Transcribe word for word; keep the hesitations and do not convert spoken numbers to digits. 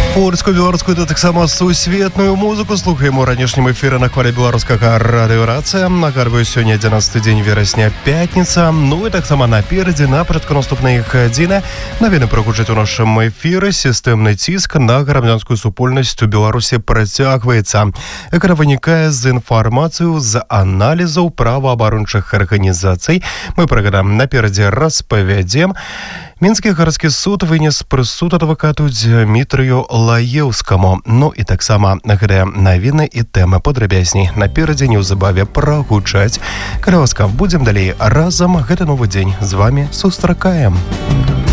Польскую, беларускую, да таксама сусветную музыку слухаем у ранішнім эфіры на хвале беларускага радыёрацыя. Нагадваю, сёння адзінаццаты дзень верасня, пятніца. Ну і таксама наперадзе на пачатку наступнай гадзіны навіны прагучаць у нашым эфіры. Сістэмны ціск на грамадзянскую супольнасць у Беларусі працягваецца. Яка вынікае з інфармацыю з аналізаў праваабарончых арганізацый. Мы пра гэта наперадзе распавядзем. Мінскі гарадскі суд вынес прысуд адвакату Дзмітрыю Лаеўскаму. Ну і таксама гэтыя навіны і тэмы падрабязней наперадзе неўзабаве прагучаць. Калі ласка, будзем далей разам. Гэта новы дзень. З вами сустракаем.